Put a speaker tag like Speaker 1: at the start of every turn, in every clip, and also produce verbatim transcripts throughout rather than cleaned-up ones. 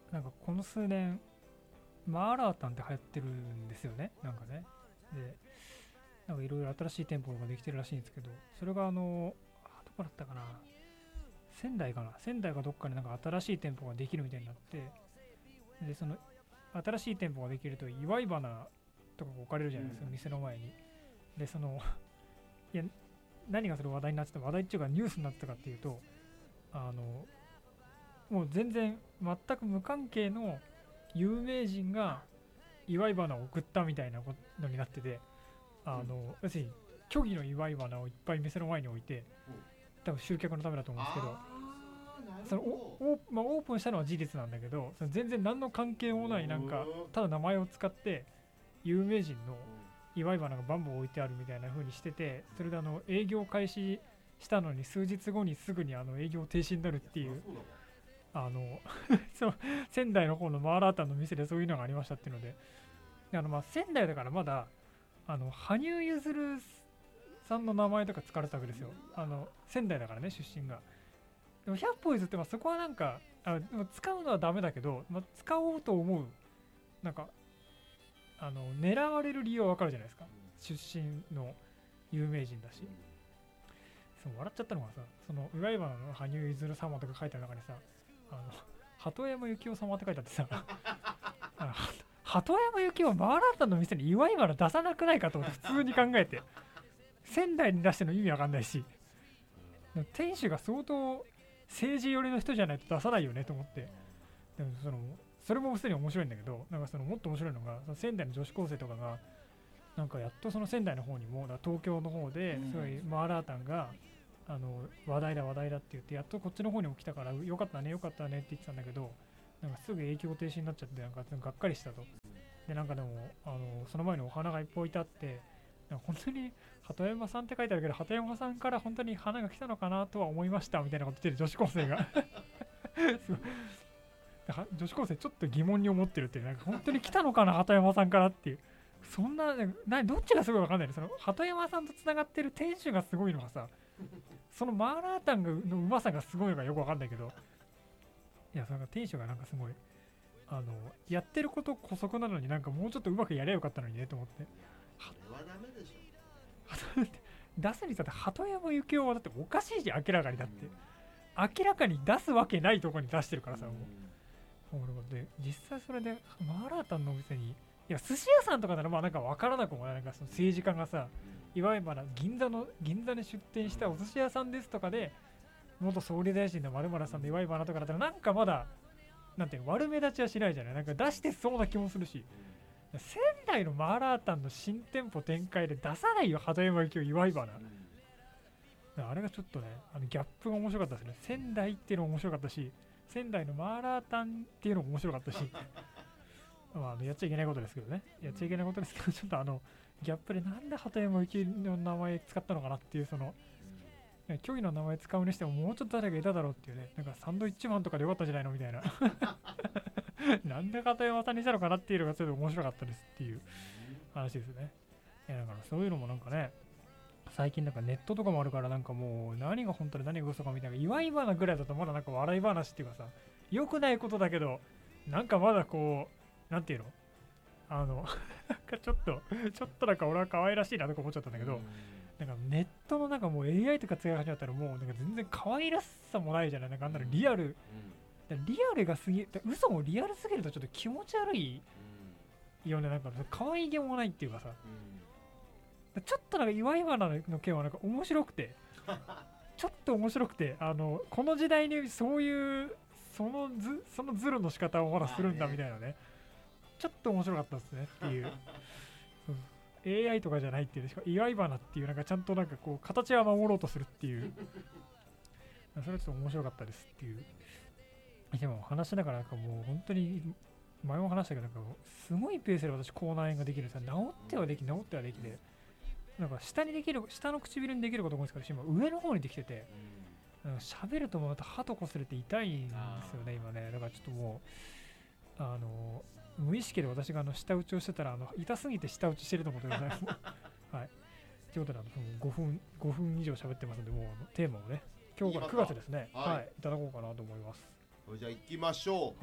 Speaker 1: なんかこの数年マーラータンって流行ってるんですよね、なんかね。でなんかいろいろ新しい店舗ができてるらしいんですけど、それがあのあどこだったかな、仙台かな、仙台かどっかになんか新しい店舗ができるみたいになって、でその新しい店舗ができると祝い花とかが置かれるじゃないですか、
Speaker 2: うん
Speaker 1: 店の前に。でそのいや何がそれ話題になってた、話題っていうかニュースになってたかっていうと、あのもう全然全く無関係の有名人が祝い花を送ったみたいなことになってて、あの要するに虚偽の祝い花をいっぱい店の前に置いて、多分集客のためだと思うんですけど、そのおお、まあ、オープンしたのは事実なんだけど、その全然何の関係もないなんかただ名前を使って有名人の祝い花がバンバン置いてあるみたいな風にしてて、それであの営業開始したのに数日後にすぐにあの営業停止になるっていう、あのその仙台の方のマーラータンの店でそういうのがありましたっていうので、であのまあ仙台だからまだあの羽生結弦さんの名前とか使われてたわけですよ。あの仙台だからね、出身が。でもひゃっぽ譲ってまあそこはなんかあでも使うのはダメだけど、まあ、使おうと思うなんかあの狙われる理由はわかるじゃないですか。出身の有名人だし。そう笑っちゃったのがさ、その祝い花の羽生結弦様とか書いてある中にさ、あの鳩山幸夫様って書いてあってさあの鳩山幸夫マーラータンの店に祝い花出さなくないかと思って普通に考えて、仙台に出しての意味わかんないし、店主が相当政治寄りの人じゃないと出さないよねと思って。でもそのそれも普通に面白いんだけど、なんかそのもっと面白いのが、その仙台の女子高生とかがなんかやっとその仙台の方にも、だから東京の方ですごいマーラータンがあの話題だ話題だって言って、やっとこっちの方にも来たからよかったねよかったねって言ってたんだけど、なんかすぐ営業停止になっちゃって、なんかがっかりしたと。でなんかでもあのその前にお花がいっぱい置いてあって、なんか本当に鳩山さんって書いてあるけど、鳩山さんから本当に花が来たのかなとは思いましたみたいなこと言ってる女子高生がすごい女子高生ちょっと疑問に思ってるっていう、なんか本当に来たのかな鳩山さんからっていう、そんななどっちがすごいわかんないね。その鳩山さんとつながってる店主がすごいのかさ、そのマーラータンのうまさがすごいのかよくわかんないけど、いやその店主がなんかすごいあのやってること姑息なのに、なんかもうちょっとうまくやればよかったのにねと思って。
Speaker 2: それはダメでしょ。
Speaker 1: 出すにさって鳩山幸夫はだっておかしいじゃん、明らかに。だって明らかに出すわけないところに出してるからさ、もうもうで実際それでマーラータンのお店に、いや寿司屋さんとかならまあなんか分からなくもない、なんかその政治家がさ、いわゆる銀座の銀座に出店したお寿司屋さんですとかで、元総理大臣の丸村さんの祝い花とかだったらなんかまだなんていう悪目立ちはしないじゃない、なんか出してそうな気もするし、仙台のマーラータンの新店舗展開で出さないよ鳩山幸夫祝い花。あれがちょっとね、あのギャップが面白かったですね。仙台っていうのも面白かったし、仙台のマーラータンっていうのも面白かったしまあ、あのやっちゃいけないことですけどね、やっちゃいけないことですけど、ちょっとあのギャップでなんで鳩山幸夫の名前使ったのかなっていう、その虚偽の名前使うにしてももうちょっと誰かいただろうっていうね、なんかサンドイッチマンとかでよかったんじゃないのみたいななんで片山さんにしたのかなっていうのがちょっと面白かったですっていう話ですね。いやだからそういうのもなんかね、最近なんかネットとかもあるから、なんかもう何が本当で何が嘘かみたいな、祝い花ぐらいだとまだなんか笑い話っていうかさ、良くないことだけど、なんかまだこう、なんていうのあの、なんかちょっと、ちょっとなんか俺は可愛らしいなとか思っちゃったんだけど、なんかネットのなんかもう エーアイ とか使い始めたらもうなんか全然可愛らしさもないじゃない、なんかあんなのリアル、リアルがすぎ、嘘もリアルすぎるとちょっと気持ち悪いよね、なんか可愛げもないっていうかさ、ちょっとなんか祝い花の件はなんか面白くてちょっと面白くて、あのこの時代にそういうそのずそのズルの仕方をまだするんだみたいなね、ちょっと面白かったですねっていうそう エーアイ とかじゃないっていう、しかも祝い花っていうなんかちゃんとなんかこう形は守ろうとするっていうそれはちょっと面白かったですっていう。でも話しながらなんかもう本当に前も話したけど、なんかすごいペースで私口内炎ができるんですよ。治ってはでき治ってはできて、なんか下にできる、下の唇にできることが多いですから、今上の方にできてて、なんか喋るとまた歯とこすれて痛いんですよね今ね。だからちょっともうあの無意識で私があの舌打ちをしてたら、あの痛すぎて舌打ちしてると思ってくださいはい。ということであのごふんごふん以上喋ってますので、もうあのテーマをね、今日からくがつですね、はい、はい、いただこうかなと思います。
Speaker 2: じゃあ行きましょう。
Speaker 1: はい。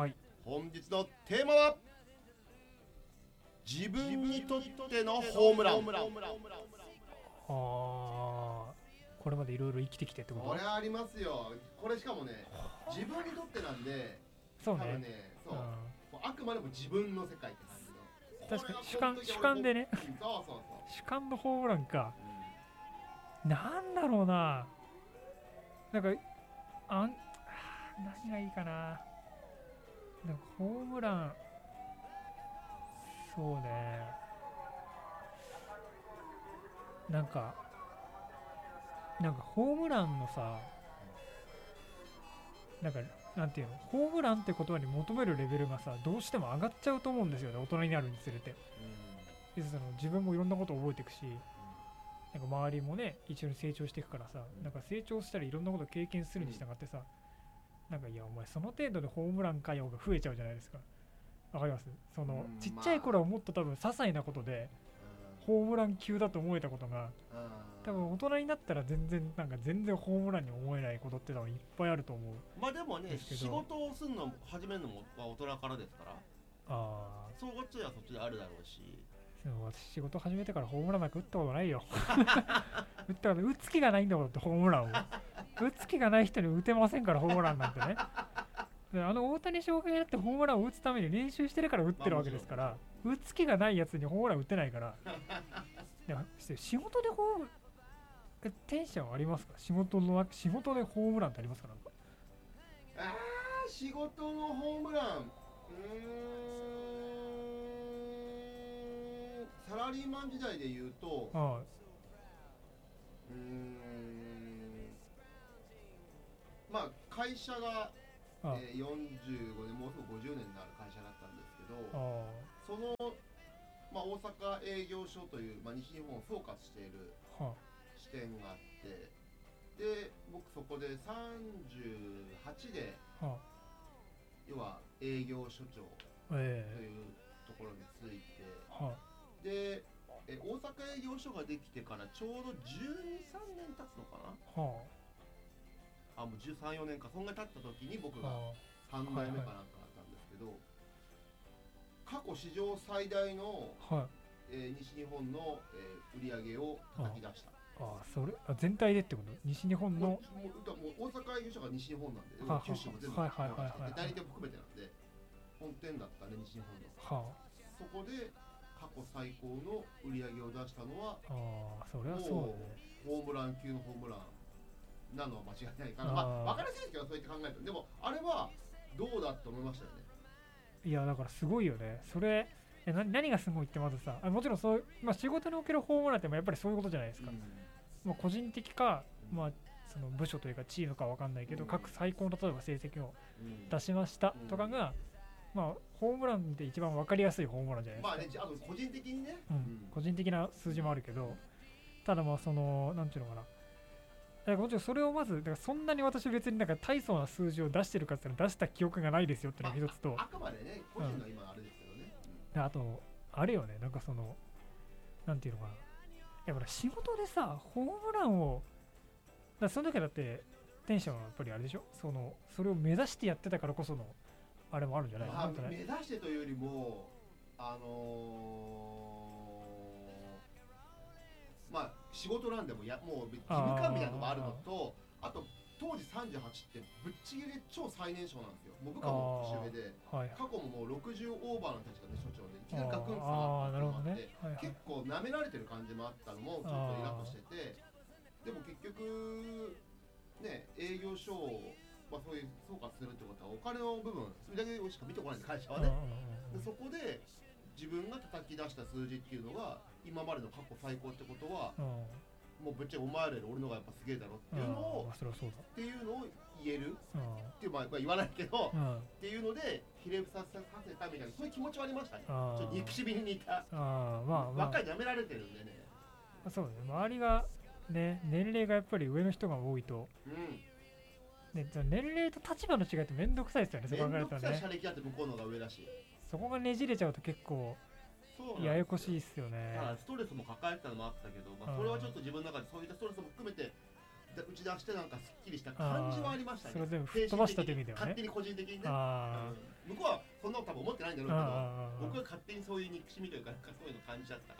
Speaker 2: 本日のテーマは自分にとってのホームラン。
Speaker 1: ああ、これまでいろいろ生きてきてってこと？
Speaker 2: これありますよ。これしかもね、自分にとってなんで、
Speaker 1: そうね。
Speaker 2: 多分ね、そう、
Speaker 1: うん、
Speaker 2: もうあくまでも自分の世界って感じの。
Speaker 1: 確かに主観主観でね。
Speaker 2: そうそうそう。
Speaker 1: 主観のホームランか。
Speaker 2: うん、
Speaker 1: なんだろうな。なんかあん何がいいかな。なんかホームラン、そうね。なんかなんかホームランのさ、なんかなんていうの、ホームランって言葉に求めるレベルがさ、どうしても上がっちゃうと思うんですよね、大人になるにつれて。でその自分もいろんなことを覚えていくし、なんか周りもね一緒に成長していくからさ、なんか成長したらいろんなことを経験するに従ってさ、なんかいやお前その程度でホームランかよが増えちゃうじゃないですか。わかります？その
Speaker 2: うん
Speaker 1: ちっちゃい頃はもっと多分些細なことでホームラン級だと思えたことが、多分大人になったら全然なんか全然ホームランに思えないことって多分いっぱいあると思う。
Speaker 2: まあでもね、
Speaker 1: ですけど
Speaker 2: 仕事をするの始めるのも大人からですから、
Speaker 1: ああ、
Speaker 2: そうこっちはそっちであるだろうし。
Speaker 1: でも私仕事始めてからホームランなんか打ったことないよ。打ったこと打つ気がないんだもんってホームランを。打つ気がない人に打てませんからホームランなんてね。であの大谷翔平だってホームランを打つために練習してるから打ってるわけですから、打つ気がないやつにホームラン打てないから。でも仕事でホームえテンションありますか？仕事の仕事でホームランってありますか？なんか
Speaker 2: あー、仕事のホームラン、うーん、サラリーマン時代で言うと、
Speaker 1: あ
Speaker 2: うーん、まあ会社が、
Speaker 1: あ、あ
Speaker 2: えー、よんじゅうごねん、もうすぐごじゅうねんになる会社だったんですけど、
Speaker 1: あ、
Speaker 2: その、まあ、大阪営業所という、まあ、西日本を総括している
Speaker 1: は
Speaker 2: 支店があって、で僕そこでさんじゅうはちで、
Speaker 1: あ、はあ、
Speaker 2: 要は営業所長と
Speaker 1: え
Speaker 2: いうところについて、
Speaker 1: え、は
Speaker 2: でえ大阪営業所ができてからちょうどじゅうに、さんねん経つのかな、
Speaker 1: あ、は
Speaker 2: あもうじゅうさん、よねんか、そんなに経った時に僕
Speaker 1: あ、
Speaker 2: が
Speaker 1: は
Speaker 2: さんだいめかなんかだったんですけど、過去史上最大の、
Speaker 1: あ、はい、
Speaker 2: えー西日本の、えー売り上げを叩き出した。
Speaker 1: ああ、それあ全体でってこと？西日本の
Speaker 2: もうもうだもう大阪営業所が西日本なんで、
Speaker 1: はあはあ
Speaker 2: 九州も全部
Speaker 1: はいはいはいはい
Speaker 2: 代理店も含めてなんで、本店だったね、西日本の。
Speaker 1: は
Speaker 2: そこで過去最高の売り上げを出したのは、
Speaker 1: あ、ああ、それはそうだね。
Speaker 2: ホームラン級のホームランなのは間違いないかな。まあ、分かりやすいですけど、そうやって考えると。でも、あれはどうだと思いましたよね。
Speaker 1: いやだからすごいよね。それえな何がすごいってまずさ、あもちろんそう、まあ、仕事におけるホームランってやっぱりそういうことじゃないですか。まあ、個人的か、まあ、その部署というかチームかわかんないけど、
Speaker 2: うん
Speaker 1: 各最高の例えば成績を
Speaker 2: うん
Speaker 1: 出しましたとかが、まあ、ホームランで一番わかりやすいホームランじゃないですか。
Speaker 2: まあね、じゃああと個人的にね、
Speaker 1: うん個人的な数字もあるけど、ただまあそのなんていうのかな、だからもちろんそれをまずだからそんなに私別になんか大層な数字を出してるかって言ったら出した記憶がないですよっていうのが一つと、
Speaker 2: あくまでね、個人の今あれですけどね。
Speaker 1: であとあれよね、なんかそのなんていうのかな、やっぱり仕事でさホームランをだからその時はだってテンションはやっぱりあれでしょ、そのそれを目指してやってたからこそのあれもあるんじゃないの、
Speaker 2: まあ、
Speaker 1: なんかね
Speaker 2: 目指してというよりも、あのー、まあ仕事なんでもやもう義務感みたいなのがあるのと、あと当時さんじゅうはちってぶっちぎりで超最年少なんですよ。もう部下も年上で、
Speaker 1: はい
Speaker 2: 過去ももうろくじゅうオーバーの立場で所長でいきなりガクンと下
Speaker 1: ああーなる
Speaker 2: がったのもあって、
Speaker 1: ほどね、はいはい、
Speaker 2: 結構舐められてる感じもあったのもちょっとイラッとしてて、でも結局ね営業所を、まあ、そういう総括するってことはお金の部分それだけしか見てこないんで会社はね、でそこで自分が叩き出した数字っていうのが今までの過去最高ってことは、
Speaker 1: うん
Speaker 2: もうぶっちゃけお前らより俺の方がやっぱすげえだろっていうのを、
Speaker 1: まあ、それはそうだ、
Speaker 2: っていうのを言える
Speaker 1: うん
Speaker 2: っていう、まあ、まあ言わないけど、
Speaker 1: うん、
Speaker 2: っていうのでひれ伏させさせたみたいなそういう気持ちはありましたね。ち
Speaker 1: あ
Speaker 2: ょっと憎しみに似た、
Speaker 1: あまあまあ
Speaker 2: 若いに舐められてるんでね。
Speaker 1: そうね、周りがね年齢がやっぱり上の人が多いと、
Speaker 2: うん
Speaker 1: ね、年齢と立場の違いってめんどくさいですよね、そう考えるとね
Speaker 2: めんどくさい車歴だって向こうの方が上だし、
Speaker 1: そこがねじれちゃうと結構
Speaker 2: そう
Speaker 1: ややこしいっすよね。
Speaker 2: だからストレスも抱えてたのもあったけど、まあ、それはちょっと自分の中でそういったストレスも含めて打ち出してなんかすっきりした感じはありましたね。
Speaker 1: それ全部吹っ飛ばしたという意味ではね。
Speaker 2: 勝手に個人的にね、
Speaker 1: あ、
Speaker 2: うん、向こうはそんなこと多分思ってないんだろうけど、僕は勝手にそういう憎しみというか、なんかそういうの感じちゃったから。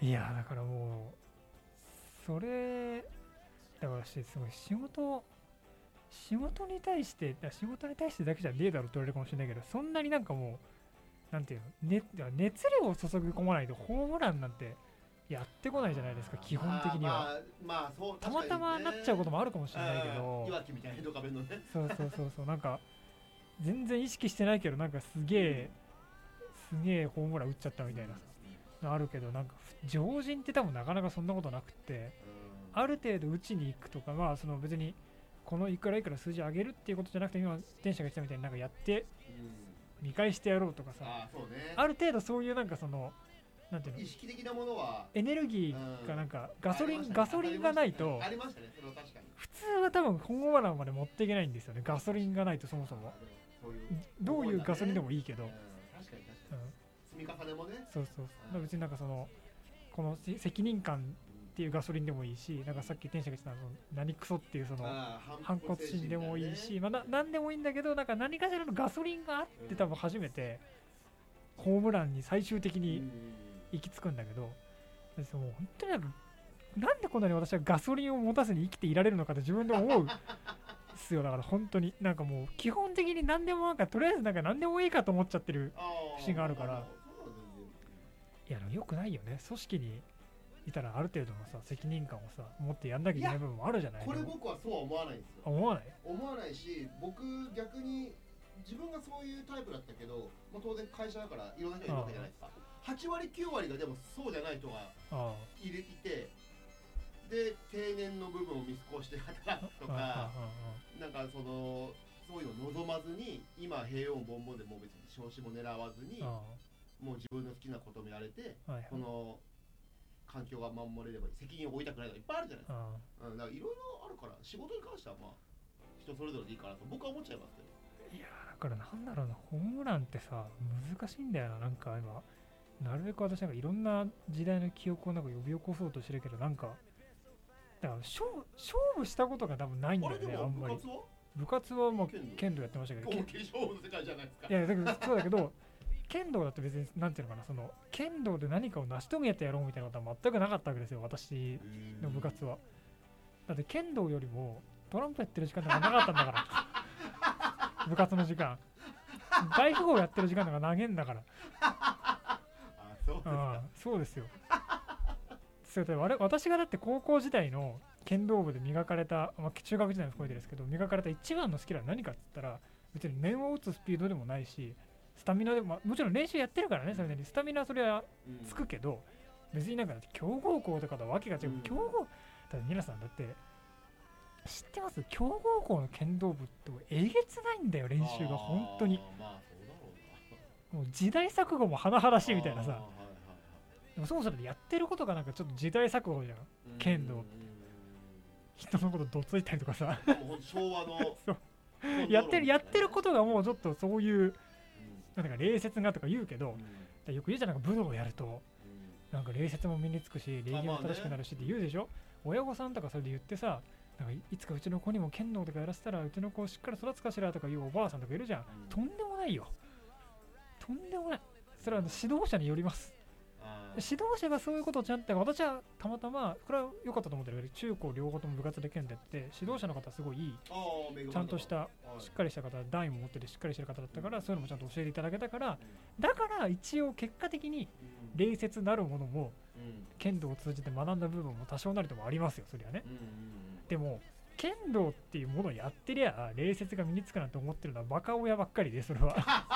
Speaker 1: いやだからもうそれだからし、すごい仕事仕事に対して仕事に対してだけじゃねえだろうと言われるかもしれないけど、そんなになんかもうなんていうの、ね、熱量を注ぎ込まないとホームランなんてやってこないじゃないですか、基本的には。
Speaker 2: まあ、まあそう、
Speaker 1: たまたまなっちゃうこともあるかもしれないけど、
Speaker 2: いわきみたいなドカベンのね。
Speaker 1: そうそうそうそう、なんか全然意識してないけど、なんかすげえすげえホームラン打っちゃったみたいなさ、あるけど、なんか常人って多分なかなかそんなことなくて、ある程度打ちに行くとか、まあその別にこのいくらいくら数字上げるっていうことじゃなくて、今電車が言ったみたいになんかやって見返してやろうとかさ、
Speaker 2: あ、そうね、
Speaker 1: ある程度そういうなんかそのなんていうの、
Speaker 2: 意識的なものは
Speaker 1: エネルギーがなんかガソリン、ガソリンがないと、
Speaker 2: ありましたね、それは確かに。
Speaker 1: 普通は多分ホームランまで持っていけないんですよね、ガソリンがないと。そもそもどういうガソリンでもいいけど、
Speaker 2: 確かに確かに、積み重ねもね。
Speaker 1: そうそうそう、別になんかそのこの責任感っていうガソリンでもいいし、なんかさっき天使が言ってたの何クソっていうその反骨心でもいいし、まあ何でもいいんだけど、なんか何かしらのガソリンがあって多分初めてホームランに最終的に行き着くんだけど、もう本当になんかなんでこんなに私はガソリンを持たずに生きていられるのかって自分で思うですよ。だから本当になんかもう基本的に何でもなんかとりあえずなんか何でもいいかと思っちゃってる節があるから、いやでもよくないよね。組織にいたらある程度のさ責任感をさ持ってやんなきゃいけない部分もあるじゃない。
Speaker 2: これ僕はそうは思わないんですよ。
Speaker 1: 思わない
Speaker 2: 思わないし、僕逆に自分がそういうタイプだったけど、まあ、当然会社だからいろんな人がいるわけじゃないですか。はちわりきゅうわりがでもそうじゃない人がいれいて、で定年の部分を見過ごして働くとか、なんかそのそういうのを望まずに、今平穏凡々でもう別に昇進も狙わずに、もう自分の好きなこともやれて、はいはい、この環境が守れれば責任を負いたくないのがいっぱいあるじゃないですか。うん、だからいろいろあるから、仕事に関してはまあ人それぞれでいいかなと僕は思っちゃいますけど。
Speaker 1: いやだからなんだろうな、ホームランってさ難しいんだよな。なんか今なるべく私なんかいろんな時代の記憶をなんか呼び起こそうとしてるけど、なんかだから勝勝負したことが多分ないんだよね。あんまり部活は部活はまあ剣道やってましたけど、
Speaker 2: 剣道の世界じゃないですか。
Speaker 1: いやだけどそうだけど剣道だって別になんていうのかな、その剣道で何かを成し遂げてやろうみたいなことは全くなかったわけですよ、私の部活は。だって剣道よりもトランプやってる時間がなかったんだから部活の時間大富豪やってる時間が長いんだから
Speaker 2: あ、そうですか。
Speaker 1: あ、そうですよ。それで私がだって高校時代の剣道部で磨かれた、まあ、中学時代の声ですけど磨かれた一番のスキルは何かって言ったら、別に面を打つスピードでもないし、スタミナでも、まあ、もちろん練習やってるからね、それなりにスタミナはそれはつくけど、うん、別になんか強豪校とかとはわけが違う、うん、強豪だって皆さんだって知ってます？強豪校の剣道部ってえげつないんだよ、練習が本当に。
Speaker 2: まあそうだろうな。
Speaker 1: もう時代錯誤も甚だしいみたいなさ。でもそもそもやってることがなんかちょっと時代錯誤じゃん、剣道って。人のことどついたりとかさ
Speaker 2: 昭和の
Speaker 1: そうやってるやってることがもうちょっとそういう、うん、なんか礼節がとか言うけど、うん、よく言うじゃん、なんか武道をやると、うん、なんか礼節も身につくし礼儀も正しくなるしって言うでしょ、ね、親御さんとかそれで言ってさ、なんかいつかうちの子にも剣道とかやらせたらうちの子しっかり育つかしらとかいうおばあさんとかいるじゃん、うん、とんでもないよ、とんでもない。それは指導者によります。指導者がそういうことをちゃんと、私はたまたまこれは良かったと思ってるけど、中高両方とも部活で剣でやって指導者の方はすごいいい、ちゃんとしたしっかりした方、段位も持っててしっかりしてる方だったから、そういうのもちゃんと教えていただけたから、だから一応結果的に礼節なるものも剣道を通じて学んだ部分も多少なりともありますよ、そりゃね。でも剣道っていうものをやってりゃ礼節が身につくなんて思ってるのはバカ親ばっかりで、それは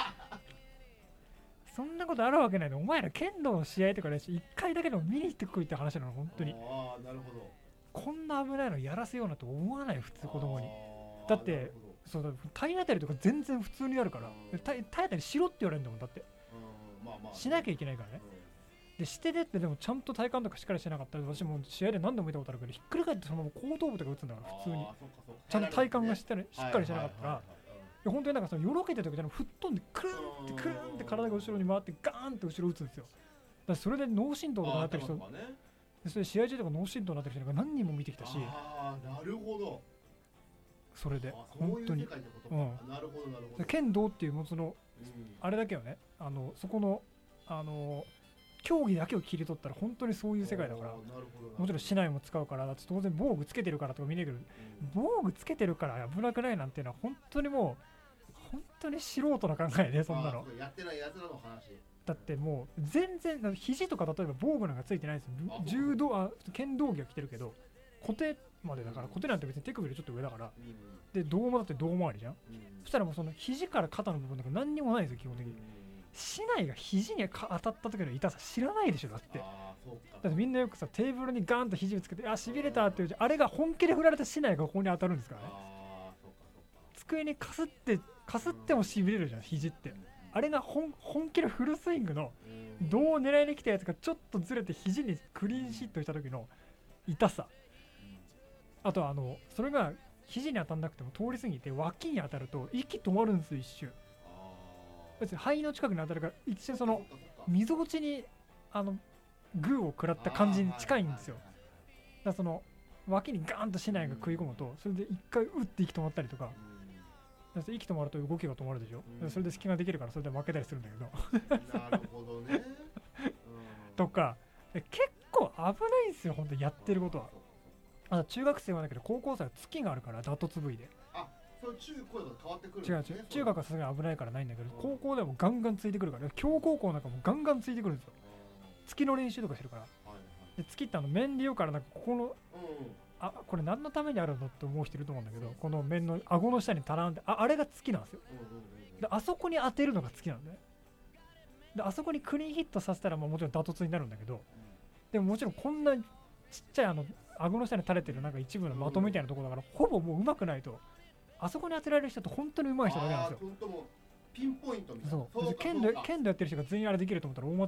Speaker 1: そんなことあるわけないの。お前ら剣道の試合とかでいっかいだけでも見に行ってこいって話なの、本当に。
Speaker 2: ああ、なるほど。
Speaker 1: こんな危ないのやらせようなと思わない、普通子供に。だってそうだ、体当たりとか全然普通にやるから、体当たりしろって言われるんだもん、だって、まあまあ、しなきゃいけないからね。でしてでってでもちゃんと体幹とかしっかりしてなかったら、私も試合で何度も見たことあるけど、ひっくり返ってそのまま後頭部とか打つんだから普通に。ちゃんと体幹がしっかりしてなかったら、本当になんかそのよろけてる時じゃなくて吹っ飛んでクルンってクルンって体が後ろに回ってガーンって後ろ打つんですよ。だからそれで脳震盪とかなってる人、 でそれ試合中とかノーシードになってる人が何人も見てきたし、
Speaker 2: ああなるほど。
Speaker 1: それで
Speaker 2: あそういう
Speaker 1: 本当に
Speaker 2: 世界ってことか、
Speaker 1: うん
Speaker 2: なるほどなるほど。
Speaker 1: 剣道っていうもうその
Speaker 2: うん
Speaker 1: あれだけをね、あのそこのあの競技だけを切り取ったら本当にそういう世界だから、
Speaker 2: あーなるほどなるほど
Speaker 1: もちろん竹刀も使うから、だって当然防具つけてるからとか見えるけど、防具つけてるから危なくないなんていうのは本当にもう本当に素人の考えで、そんなの
Speaker 2: あーそうやってないやつらの話。
Speaker 1: だってもう全然だって肘とか例えば防具なんかついてないんですよ。
Speaker 2: あ
Speaker 1: 柔道あ剣道着は着てるけど固定までだから、固定なんて別に手首よりちょっと上だから、
Speaker 2: うん
Speaker 1: で胴もだって胴回りじゃん。
Speaker 2: うん
Speaker 1: そしたらもうその肘から肩の部分なんか何にもないんですよ基本的に。竹刀が肘にか当たった時の痛さ知らないでしょだって。
Speaker 2: あーそうか
Speaker 1: だってみんなよくさテーブルにガーンと肘をつけてあしびれたって言うじゃん。あれが本気で振られた竹刀がここに当たるんですからね。
Speaker 2: あーそうかそうか。
Speaker 1: 机にかすってかすってもしびれるじゃん肘って。あれが本本気のフルスイングの
Speaker 2: うん
Speaker 1: 胴を狙いに来たやつがちょっとずれて肘にクリーンシットした時の痛さ。あとはあのそれが肘に当たんなくても通り過ぎて脇に当たると息止まるんですよ一瞬。
Speaker 2: あー
Speaker 1: 別に肺の近くに当たるから一瞬その
Speaker 2: っかっかっか
Speaker 1: みぞおちにあのグーを食らった感じに近いんですよ。だからその脇にガーンと竹刀が食い込むとそれで一回うって息止まったりとか、だって息止まると動きが止まるでしょ、
Speaker 2: うん
Speaker 1: それで隙ができるからそれで負けたりするんだけど
Speaker 2: なるほどね。うん
Speaker 1: とかで結構危ないんですよ本当にやってることは。あと中学生はだけど高校生は月があるからダトツ V で
Speaker 2: それ中高だと変わってくるん
Speaker 1: 違う違う
Speaker 2: ですね。
Speaker 1: 中学はさすがに危ないからないんだけど、
Speaker 2: うん
Speaker 1: 高校でもガンガンついてくるから強高校なんかもガンガンついてくるんですよ。月の練習とかしてるから。
Speaker 2: はいはい
Speaker 1: で月ってあの面で言うからなんかここの
Speaker 2: うん
Speaker 1: あこれ何のためにあるのって思う人いると思うんだけど、この面の顎の下にタランってああれが月なんですよ。
Speaker 2: うんうんうん
Speaker 1: であそこに当てるのが月なんだね。であそこにクリーンヒットさせたらまあもちろんダトツになるんだけど、でももちろんこんなちっちゃいあの顎の下に垂れてるなんか一部の的みたいなところだから、ほぼもう上手くないとあそこに当てられる人って本当に上手い人だけなんですよ。
Speaker 2: あーほんともうピンポイントみたいな。
Speaker 1: そう
Speaker 2: か
Speaker 1: 剣道
Speaker 2: そうか
Speaker 1: 剣道やってる人が全員あれできると思ったら大間違